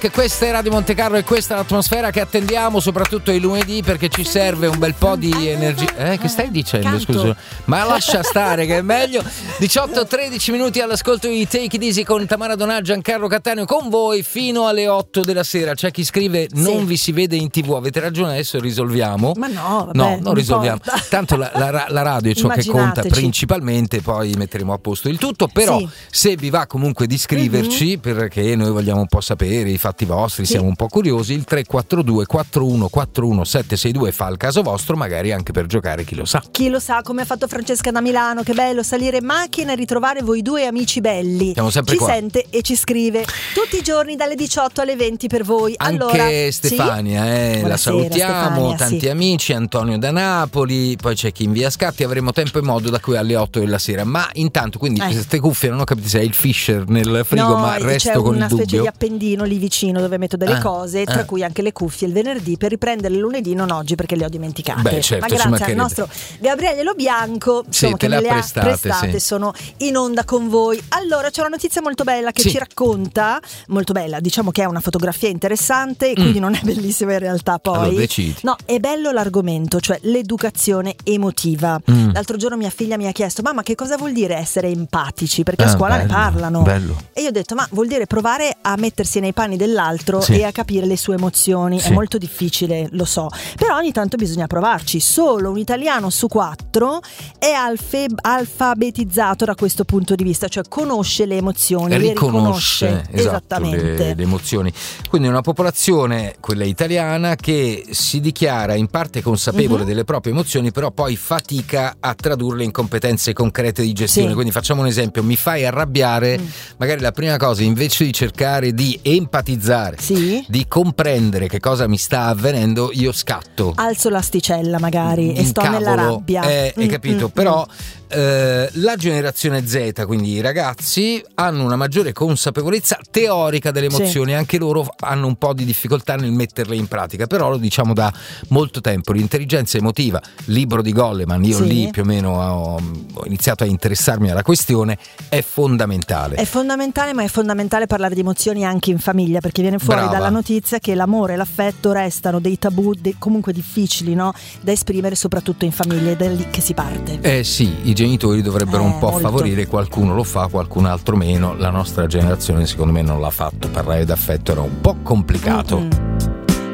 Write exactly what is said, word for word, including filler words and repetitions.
Che questa è Radio Monte Carlo e questa è l'atmosfera che attendiamo soprattutto i lunedì, perché ci serve un bel po' di energia. Eh, che stai dicendo? Canto. Scusa, ma lascia stare che è meglio. diciotto tredici minuti all'ascolto di Take It Easy con Tamara Donà, Giancarlo Cattaneo con voi fino alle otto della sera. C'è chi scrive non Sì. vi si vede in TV, avete ragione, adesso risolviamo. Ma no, vabbè, no, non non risolviamo. importa. Tanto la, la, la radio è ciò che conta Immaginateci. principalmente, poi metteremo a posto il tutto, però Sì. se vi va comunque di scriverci, Mm-hmm. perché noi vogliamo un po' sapere i fatti vostri, Sì. siamo un po' curiosi, il tre quattro due quattro uno quattro uno sette sei due fa il caso vostro, magari anche per giocare, chi lo sa. Chi lo sa, come ha fatto Francesca da Milano, che bello salire in macchina e ritrovare voi due amici belli. Siamo sempre ci qua. sente e ci scrive tutti i giorni dalle diciotto alle venti per voi. Anche allora, Stefania, sì? eh, la Buonasera, salutiamo, Stefania, tanti sì. amici, Antonio da Napoli, poi c'è chi in via Scatti, avremo tempo e modo da qui alle otto della sera, ma intanto quindi Eh. queste cuffie non ho capito se è il Fisher nel frigo, No, ma c'è resto con una il specie dubbio. di appendino lì vicino dove metto delle Ah, cose, tra ah. cui anche le cuffie il venerdì, per riprendere il lunedì, non oggi perché le ho dimenticate. Beh, certo, ma ci grazie al mancherebbe. nostro Gabriele Lo Bianco, insomma, te che le me ha le prestate, ha prestate, sì. sono in onda con voi. Allora, c'è una notizia molto bella che Sì. ci racconta, molto bella, diciamo che è una fotografia interessante, quindi non è bellissima in realtà poi. Allora, decidi. No, è bello l'argomento, cioè l'educazione emotiva. Mm. L'altro giorno mia figlia mi ha chiesto: mamma, che cosa vuol dire essere empatici? Perché a Ah, scuola bello, ne parlano. bello. E io ho detto: ma vuol dire provare a mettersi nei panni dell'altro Sì. e a capire le sue emozioni. Sì. È molto difficile, lo so, però ogni tanto bisogna provarci. Solo un italiano su quattro è alfe- alfabetizzato da questo punto di vista, cioè conosce le emozioni, le riconosce riconosce. esatto, Esattamente. le, le emozioni. Quindi una popolazione, quella italiana, che si dichiara in parte consapevole Mhm. delle proprie emozioni, però poi fatica a tradurle in competenze concrete di gestione. Sì. Quindi facciamo un esempio: mi fai arrabbiare, Mm. magari la prima cosa, invece di cercare di empatizzare, Sì. di comprendere che cosa mi sta avvenendo, io scatto. Alzo l'asticella magari e sto nella Incavolo, rabbia. eh, hai Mm, capito? mm, Però eh, la generazione Z, quindi i ragazzi, hanno una maggiore consapevolezza teorica delle Sì. emozioni, anche loro hanno un po' di difficoltà nel metterle in pratica, però lo diciamo da molto tempo. L'intelligenza emotiva, libro di Goleman, io Sì. lì più o meno ho, ho iniziato a interessarmi alla questione, è fondamentale. È fondamentale, ma è fondamentale parlare di emozioni anche in famiglia, perché viene fuori Brava. dalla notizia che l'amore e l'affetto restano dei tabù de- comunque difficili, no? Da esprimere soprattutto in famiglia, ed è lì che si parte. Eh sì, i genitori dovrebbero Eh, un po' molto. favorire, qualcuno lo fa, qualcun altro meno. La nostra generazione secondo me non l'ha fatto, parlare d'affetto era un po' complicato. Mm-mm.